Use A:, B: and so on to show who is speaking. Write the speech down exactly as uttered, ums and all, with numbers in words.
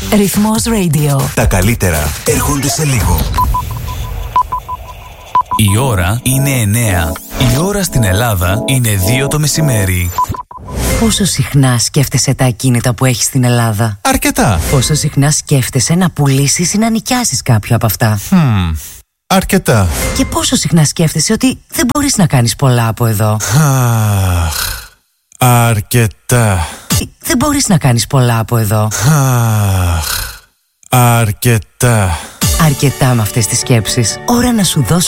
A: Ρυθμός Radio.
B: Τα καλύτερα έρχονται σε λίγο.
C: Η ώρα είναι εννέα. Η ώρα στην Ελλάδα είναι δύο το μεσημέρι.
A: Πόσο συχνά σκέφτεσαι τα ακίνητα που έχεις στην Ελλάδα?
B: Αρκετά.
A: Πόσο συχνά σκέφτεσαι να πουλήσεις ή να νοικιάσεις κάποιο από αυτά?
B: Hmm. Αρκετά.
A: Και πόσο συχνά σκέφτεσαι ότι δεν μπορείς να κάνεις πολλά από εδώ?
B: Αχ. Αρκετά.
A: Δεν μπορείς να κάνεις πολλά από εδώ.
B: Αχ. Αρκετά.
A: Αρκετά με αυτές τις σκέψεις. Ώρα να σου δώσω